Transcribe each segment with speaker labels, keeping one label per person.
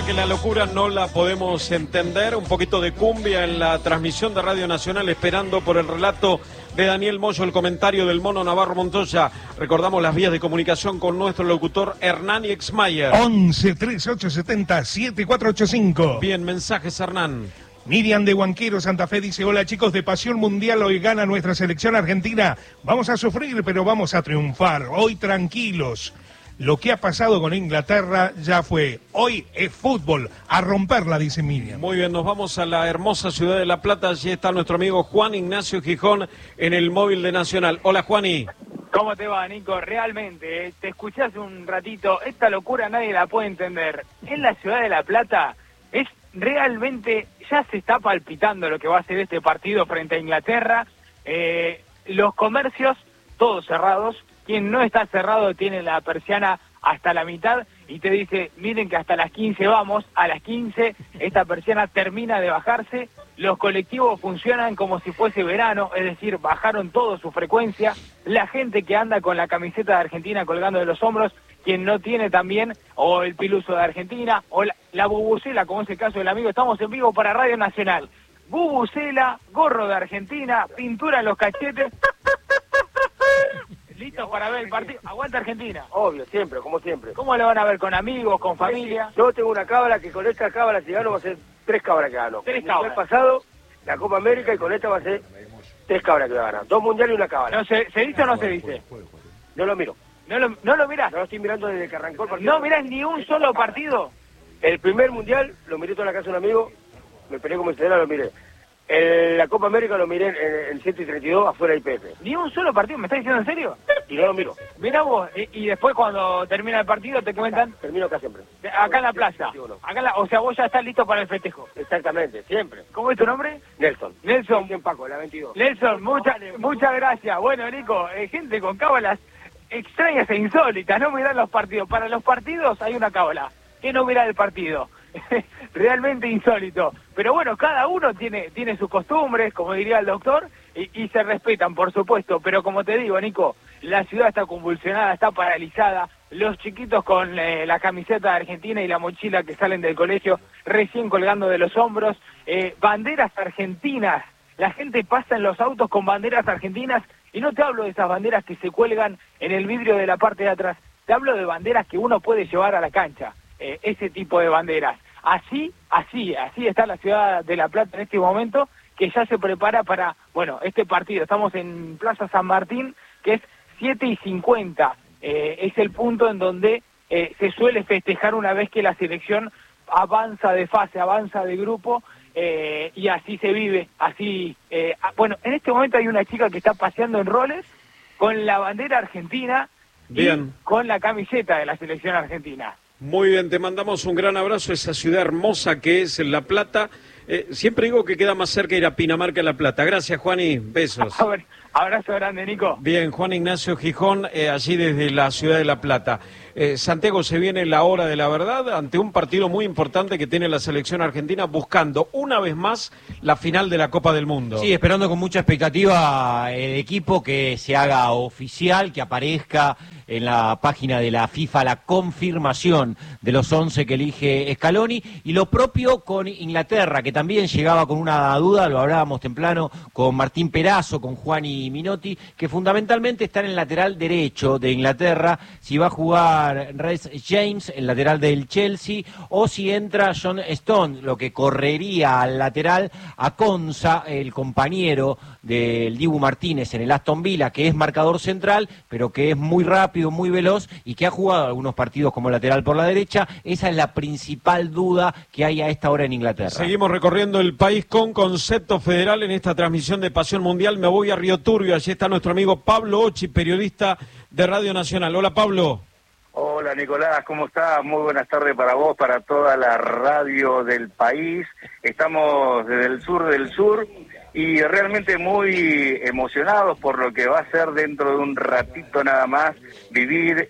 Speaker 1: que la locura no la podemos entender. Un poquito de cumbia en la transmisión de Radio Nacional, esperando por el relato de Daniel Moyo, el comentario del Mono Navarro Montoya. Recordamos las vías de comunicación con nuestro locutor Hernán Exmayer.
Speaker 2: 11 3870 7485.
Speaker 1: Bien, mensajes, Hernán.
Speaker 2: Miriam de Huanquero, Santa Fe, dice: hola chicos de Pasión Mundial, hoy gana nuestra selección argentina. Vamos a sufrir, pero vamos a triunfar. Hoy tranquilos. Lo que ha pasado con Inglaterra ya fue. Hoy es fútbol. A romperla, dice Miriam.
Speaker 1: Muy bien, nos vamos a la hermosa ciudad de La Plata. Allí está nuestro amigo Juan Ignacio Gijón en el móvil de Nacional. Hola, Juani.
Speaker 3: ¿Cómo te va, Nico? Realmente, te escuché hace un ratito. Esta locura nadie la puede entender. En la ciudad de La Plata es realmente, ya se está palpitando lo que va a ser este partido frente a Inglaterra. Los comercios, todos cerrados. Quien no está cerrado tiene la persiana hasta la mitad y te dice, miren que hasta las 15 vamos, a las 15 esta persiana termina de bajarse, los colectivos funcionan como si fuese verano, es decir, bajaron todo su frecuencia, la gente que anda con la camiseta de Argentina colgando de los hombros, quien no tiene también, o el piluso de Argentina, o la bubucela, como es el caso del amigo, estamos en vivo para Radio Nacional, bubucela, gorro de Argentina, pintura en los cachetes. ¿Listos para ver el partido? ¿Aguanta Argentina?
Speaker 4: Obvio, siempre, como siempre.
Speaker 3: ¿Cómo lo van a ver? ¿Con amigos, con familia?
Speaker 4: Yo tengo una cábala que con esta cábala, si gano, va a ser 3 cabras que gano.
Speaker 3: Tres cabras.
Speaker 4: El pasado, la Copa América, y con esta va a ser 3 cabras que va a ganar. 2 mundiales y una cábala.
Speaker 3: No, ¿se dice o no se dice?
Speaker 4: No lo miro.
Speaker 3: ¿No lo mirás?
Speaker 4: No lo estoy mirando desde que arrancó el partido.
Speaker 3: ¿No mirás ni un solo partido?
Speaker 4: El primer mundial lo miré toda la casa de un amigo, me peleé como Estela, lo miré. La Copa América lo miré en 132 afuera del IPF.
Speaker 3: ¿Ni un solo partido? ¿Me estás diciendo en serio?
Speaker 4: Y no lo miro.
Speaker 3: Mirá vos, y después cuando termina el partido te cuentan...
Speaker 4: Termino acá siempre.
Speaker 3: Acá en la plaza. O sea, vos ya estás listo para el festejo.
Speaker 4: Exactamente, siempre.
Speaker 3: ¿Cómo es tu nombre?
Speaker 4: Nelson.
Speaker 3: Nelson.
Speaker 4: En Paco, la 22.
Speaker 3: Nelson, muchas gracias. Bueno, Nico, gente con cábalas extrañas e insólitas, no mirar los partidos. Para los partidos hay una cábala. ¿Qué no mirar el partido? Realmente insólito. Pero bueno, cada uno tiene sus costumbres, como diría el doctor, y se respetan, por supuesto. Pero como te digo, Nico, la ciudad está convulsionada, está paralizada. Los chiquitos con la camiseta de Argentina y la mochila que salen del colegio recién colgando de los hombros. Banderas argentinas. La gente pasa en los autos con banderas argentinas. Y no te hablo de esas banderas que se cuelgan en el vidrio de la parte de atrás. Te hablo de banderas que uno puede llevar a la cancha. Ese tipo de banderas. Así está la ciudad de La Plata en este momento, que ya se prepara para, bueno, este partido. Estamos en Plaza San Martín, que es 7:50. Es el punto en donde se suele festejar una vez que la selección avanza de fase, avanza de grupo, y así se vive. Bueno, en este momento hay una chica que está paseando en roles con la bandera argentina. Bien. Y con la camiseta de la selección argentina.
Speaker 1: Muy bien, te mandamos un gran abrazo a esa ciudad hermosa que es La Plata. Siempre digo que queda más cerca ir a Pinamar que a La Plata. Gracias, Juani. Besos.
Speaker 3: Abrazo grande, Nico.
Speaker 1: Bien, Juan Ignacio Gijón, allí desde la ciudad de La Plata. Santiago, se viene la hora de la verdad ante un partido muy importante que tiene la selección argentina buscando una vez más la final de la Copa del Mundo.
Speaker 5: Sí, esperando con mucha expectativa el equipo que se haga oficial, que aparezca en la página de la FIFA la confirmación de los 11 que elige Scaloni, y lo propio con Inglaterra, que también llegaba con una duda, lo hablábamos temprano con Martín Perazo, con Juani Minotti, que fundamentalmente está en el lateral derecho de Inglaterra, si va a jugar Reece James, el lateral del Chelsea, o si entra John Stone, lo que correría al lateral a Konsa, el compañero del Dibu Martínez en el Aston Villa, que es marcador central, pero que es muy rápido, muy veloz, y que ha jugado algunos partidos como lateral por la derecha. Esa es la principal duda que hay a esta hora en Inglaterra.
Speaker 1: Seguimos recorriendo el país con concepto federal en esta transmisión de Pasión Mundial. Me voy a Río Turbio, allí está nuestro amigo Pablo Ochi, periodista de Radio Nacional. Hola, Pablo.
Speaker 6: Hola, Nicolás, ¿cómo estás? Muy buenas tardes para vos, para toda la radio del país. Estamos desde el sur y realmente muy emocionados por lo que va a ser dentro de un ratito nada más vivir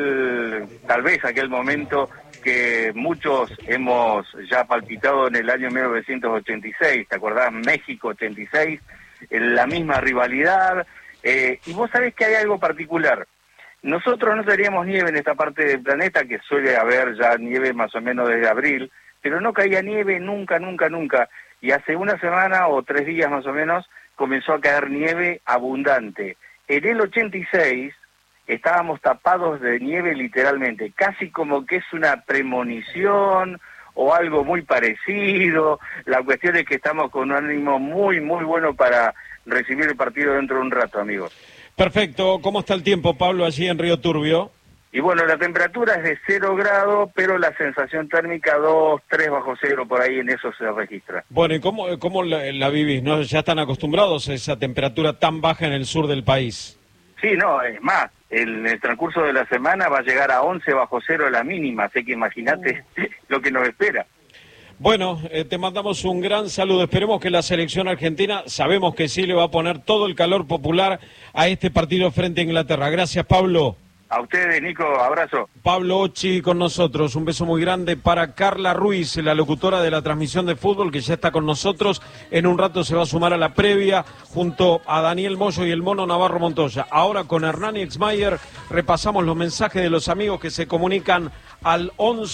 Speaker 6: tal vez aquel momento que muchos hemos ya palpitado en el año 1986, ¿te acordás? México 86, la misma rivalidad, y vos sabés que hay algo particular. nosotros no teníamos nieve en esta parte del planeta, que suele haber ya nieve más o menos desde abril, pero no caía nieve nunca. Y hace una semana o 3 días más o menos comenzó a caer nieve abundante. En el 86 estábamos tapados de nieve literalmente, casi como que es una premonición o algo muy parecido. La cuestión es que estamos con un ánimo muy bueno para recibir el partido dentro de un rato, amigos.
Speaker 1: Perfecto. ¿Cómo está el tiempo, Pablo, allí en Río Turbio?
Speaker 6: Y bueno, la temperatura es de 0 grados, pero la sensación térmica 2, 3 bajo cero, por ahí en eso se registra.
Speaker 1: Bueno, ¿y cómo la vivís? ¿No? ¿Ya están acostumbrados a esa temperatura tan baja en el sur del país?
Speaker 6: Sí, no, es más, en el transcurso de la semana va a llegar a 11 bajo cero la mínima, así que imagínate lo que nos espera.
Speaker 1: Bueno, te mandamos un gran saludo. Esperemos que la selección argentina, sabemos que sí le va a poner todo el calor popular a este partido frente a Inglaterra. Gracias, Pablo.
Speaker 6: A ustedes, Nico, abrazo.
Speaker 1: Pablo Occhi con nosotros, un beso muy grande para Carla Ruiz, la locutora de la transmisión de fútbol, que ya está con nosotros. En un rato se va a sumar a la previa junto a Daniel Moyo y el Mono Navarro Montoya. Ahora con Hernán Exmayer repasamos los mensajes de los amigos que se comunican al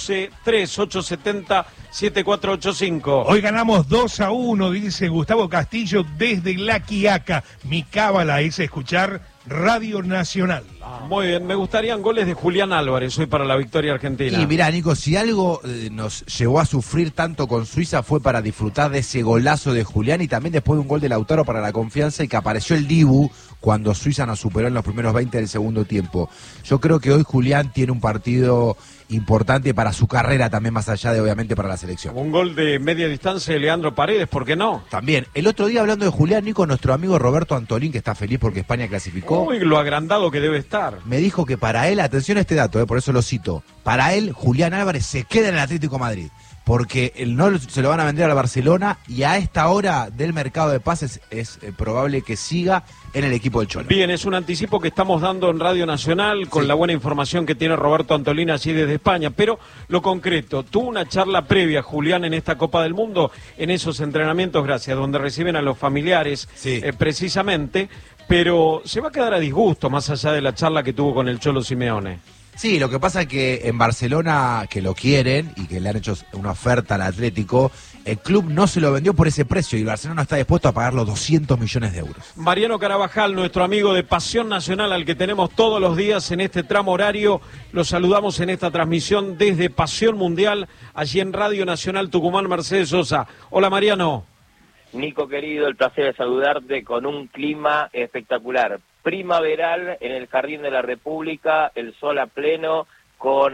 Speaker 1: 11-3870-7485.
Speaker 2: Hoy ganamos 2-1, dice Gustavo Castillo desde La Quiaca. Mi cábala es escuchar Radio Nacional.
Speaker 1: Muy bien, me gustarían goles de Julián Álvarez hoy para la victoria argentina.
Speaker 7: Y mirá, Nico, si algo nos llevó a sufrir tanto con Suiza fue para disfrutar de ese golazo de Julián y también después de un gol de Lautaro para la confianza y que apareció el Dibu cuando Suiza nos superó en los primeros 20 del segundo tiempo. Yo creo que hoy Julián tiene un partido importante para su carrera también, más allá de obviamente para la selección.
Speaker 1: Un gol de media distancia de Leandro Paredes, ¿por qué no?
Speaker 7: También, el otro día hablando de Julián, Nico, nuestro amigo Roberto Antolín, que está feliz porque España clasificó.
Speaker 1: Uy, lo agrandado que debe estar.
Speaker 7: Me dijo que para él, atención a este dato, por eso lo cito, para él Julián Álvarez se queda en el Atlético de Madrid, porque no se lo van a vender al Barcelona y a esta hora del mercado de pases es probable que siga en el equipo del Cholo.
Speaker 1: Bien, es un anticipo que estamos dando en Radio Nacional con la buena información que tiene Roberto Antolín allí desde España, pero lo concreto, tuvo una charla previa, Julián, en esta Copa del Mundo, en esos entrenamientos, gracias, donde reciben a los familiares precisamente, pero se va a quedar a disgusto más allá de la charla que tuvo con el Cholo Simeone.
Speaker 7: Sí, lo que pasa es que en Barcelona, que lo quieren y que le han hecho una oferta al Atlético, el club no se lo vendió por ese precio y el Barcelona está dispuesto a pagar los 200 millones de euros.
Speaker 1: Mariano Carabajal, nuestro amigo de Pasión Nacional, al que tenemos todos los días en este tramo horario, lo saludamos en esta transmisión desde Pasión Mundial, allí en Radio Nacional Tucumán, Mercedes Sosa. Hola, Mariano.
Speaker 8: Nico querido, el placer de saludarte con un clima espectacular. Primaveral en el Jardín de la República, el sol a pleno, con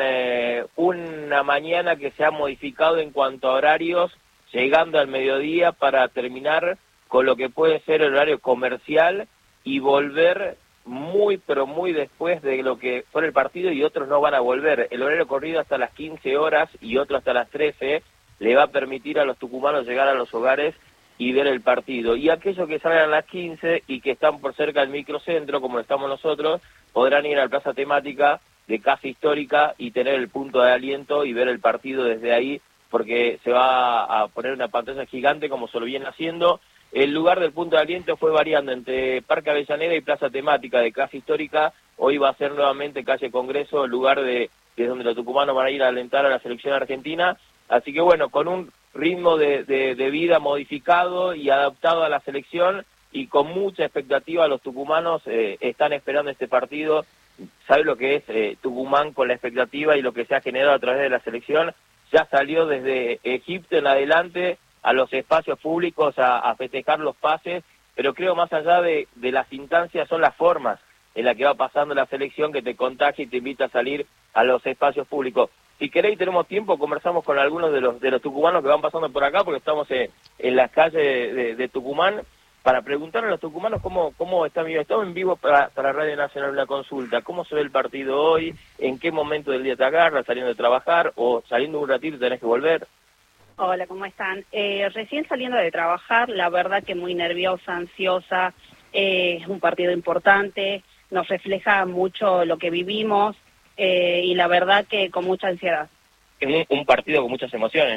Speaker 8: una mañana que se ha modificado en cuanto a horarios, llegando al mediodía para terminar con lo que puede ser el horario comercial y volver muy, pero muy después de lo que fue el partido y otros no van a volver. El horario corrido hasta las 15 horas y otro hasta las 13 le va a permitir a los tucumanos llegar a los hogares y ver el partido. Y aquellos que salgan a las 15 y que están por cerca del microcentro, como estamos nosotros, podrán ir a la plaza temática de Casa Histórica y tener el punto de aliento y ver el partido desde ahí, porque se va a poner una pantalla gigante como se lo viene haciendo. El lugar del punto de aliento fue variando entre Parque Avellaneda y plaza temática de Casa Histórica. Hoy va a ser nuevamente calle Congreso, el lugar de donde los tucumanos van a ir a alentar a la selección argentina. Así que bueno, con un ritmo de vida modificado y adaptado a la selección y con mucha expectativa, los tucumanos están esperando este partido. ¿Sabe lo que es Tucumán con la expectativa y lo que se ha generado a través de la selección? Ya salió desde Egipto en adelante a los espacios públicos a festejar los pases, pero creo más allá de las instancias son las formas en las que va pasando la selección que te contagia y te invita a salir a los espacios públicos. Si queréis, tenemos tiempo, conversamos con algunos de los tucumanos que van pasando por acá, porque estamos en las calles de Tucumán, para preguntarle a los tucumanos cómo están viviendo. Estamos en vivo para Radio Nacional una consulta. ¿Cómo se ve el partido hoy? ¿En qué momento del día te agarras? ¿Saliendo de trabajar o saliendo un ratito y tenés que volver?
Speaker 9: Hola, ¿cómo están? Recién saliendo de trabajar, la verdad que muy nerviosa, ansiosa. Es un partido importante, nos refleja mucho lo que vivimos. Y la verdad que con mucha ansiedad.
Speaker 8: Es un partido con muchas emociones, ¿no?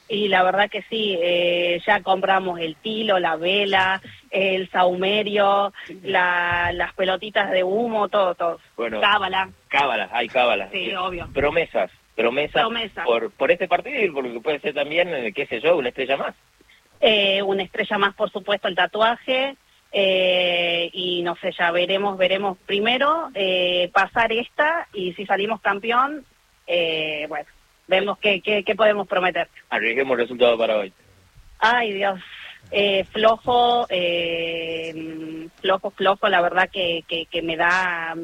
Speaker 9: Y la verdad que sí, ya compramos el tilo, la vela, el saumerio, las pelotitas de humo, todo.
Speaker 8: Bueno,
Speaker 9: Cábala.
Speaker 8: Hay cábalas.
Speaker 9: Sí, obvio.
Speaker 8: Promesas por este partido y por lo que puede ser también, qué sé yo, una estrella más.
Speaker 9: Una estrella más, por supuesto, el tatuaje. Y no sé, ya veremos primero pasar esta, y si salimos campeón, bueno, vemos qué podemos prometer.
Speaker 8: Arriesguemos el resultado para hoy.
Speaker 9: Ay, Dios, flojo, la verdad que me da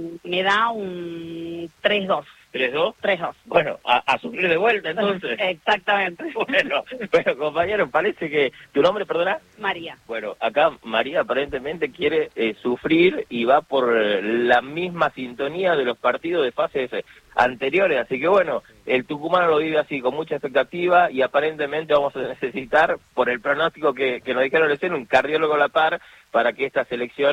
Speaker 9: un 3-2.
Speaker 8: ¿3-2?
Speaker 9: 3-2.
Speaker 8: Bueno, a sufrir de vuelta entonces.
Speaker 9: Exactamente.
Speaker 8: Bueno, compañero, parece que... ¿Tu nombre, perdona?
Speaker 9: María.
Speaker 8: Bueno, acá María aparentemente quiere sufrir y va por la misma sintonía de los partidos de fases anteriores, así que bueno, el tucumano lo vive así, con mucha expectativa, y aparentemente vamos a necesitar, por el pronóstico que nos dijeron recién, un cardiólogo a la par, para que esta selección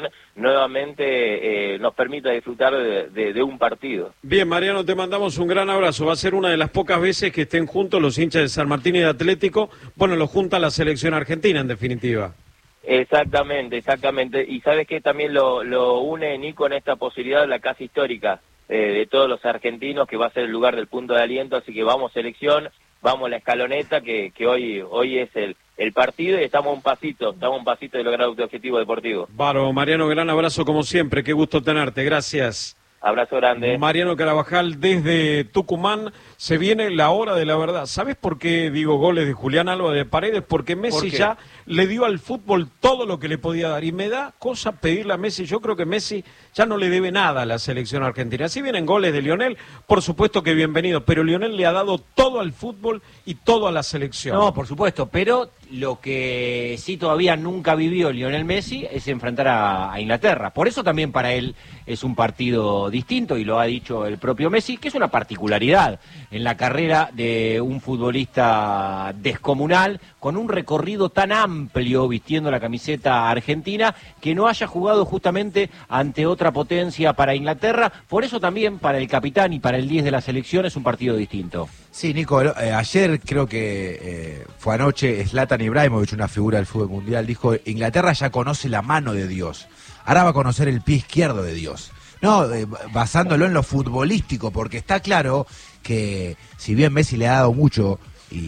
Speaker 8: nuevamente nos permita disfrutar de un partido.
Speaker 1: Bien, Mariano, te mandamos un gran abrazo. Va a ser una de las pocas veces que estén juntos los hinchas de San Martín y de Atlético. Bueno, lo junta la selección argentina, en definitiva.
Speaker 8: Exactamente. Y sabes que también lo une, Nico, en esta posibilidad de la casa histórica de todos los argentinos, que va a ser el lugar del punto de aliento. Así que vamos selección, vamos la escaloneta, que hoy es el partido, y estamos a un pasito de lograr este objetivo deportivo.
Speaker 1: Bárbaro, Mariano, gran abrazo como siempre, qué gusto tenerte, gracias.
Speaker 8: Abrazo grande.
Speaker 1: Mariano Carabajal desde Tucumán. Se viene la hora de la verdad. ¿Sabes por qué digo goles de Julián Álvarez de Paredes? Porque Messi ya le dio al fútbol todo lo que le podía dar. Y me da cosa pedirle a Messi. Yo creo que Messi ya no le debe nada a la selección argentina. Si vienen goles de Lionel, por supuesto que bienvenido. Pero Lionel le ha dado todo al fútbol y todo a la selección.
Speaker 5: No, por supuesto. Pero lo que sí todavía nunca vivió Lionel Messi es enfrentar a Inglaterra. Por eso también para él es un partido distinto, y lo ha dicho el propio Messi, que es una particularidad en la carrera de un futbolista descomunal, con un recorrido tan amplio vistiendo la camiseta argentina, que no haya jugado justamente ante otra potencia para Inglaterra. Por eso también para el capitán y para el 10 de la selección es un partido distinto.
Speaker 7: Sí, Nico, ayer creo que fue anoche, Zlatan Ibrahimovic, una figura del fútbol mundial, dijo: Inglaterra ya conoce la mano de Dios, ahora va a conocer el pie izquierdo de Dios. No, basándolo en lo futbolístico, porque está claro que si bien Messi le ha dado mucho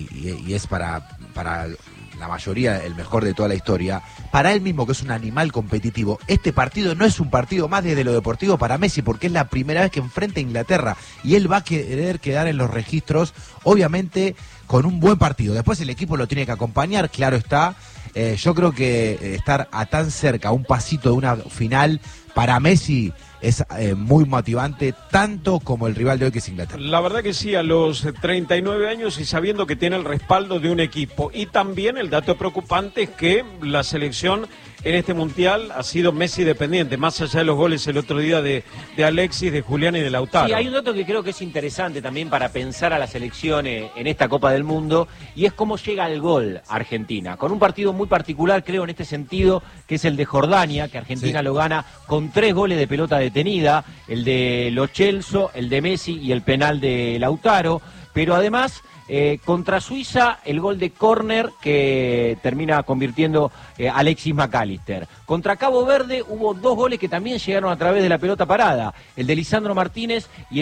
Speaker 7: y es para la mayoría el mejor de toda la historia, para él mismo, que es un animal competitivo, este partido no es un partido más desde lo deportivo para Messi, porque es la primera vez que enfrenta a Inglaterra y él va a querer quedar en los registros, obviamente con un buen partido. Después el equipo lo tiene que acompañar, claro está. Yo creo que estar a tan cerca, a un pasito de una final, para Messi es muy motivante, tanto como el rival de hoy, que es Inglaterra.
Speaker 1: La verdad que sí, a los 39 años y sabiendo que tiene el respaldo de un equipo. Y también el dato preocupante es que la selección en este mundial ha sido Messi dependiente, más allá de los goles el otro día de Alexis, de Julián y de Lautaro.
Speaker 5: Sí, hay un dato que creo que es interesante también para pensar a la selección en esta Copa del Mundo, y es cómo llega al gol Argentina, con un partido muy particular, creo, en este sentido, que es el de Jordania, que Argentina lo gana con 3 goles de pelota detenida, el de Lo Celso, el de Messi y el penal de Lautaro, pero además contra Suiza el gol de córner que termina convirtiendo Alexis McAllister. Contra Cabo Verde hubo 2 goles que también llegaron a través de la pelota parada, el de Lisandro Martínez y